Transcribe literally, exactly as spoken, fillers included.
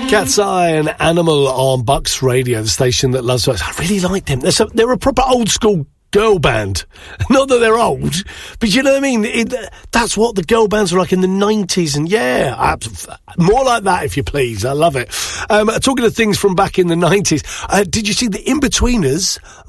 Cat's Eye and Animal on Bucks Radio, the station that loves us. I really like them. They're, so, they're a proper old school girl band. Not that they're old, but you know what I mean? It, that's what the girl bands were like in the nineties. And yeah, more like that, if you please. I love it. Um, talking of things from back in the nineties, uh, did you see the In-Betweeners?